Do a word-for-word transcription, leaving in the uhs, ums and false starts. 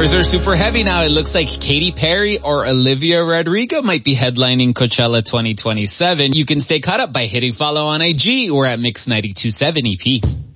numbers are super heavy now. It looks like Katy Perry or Olivia Rodrigo might be headlining Coachella twenty twenty-seven. You can stay caught up by hitting follow on I G. We're at Mix nine two seven E P.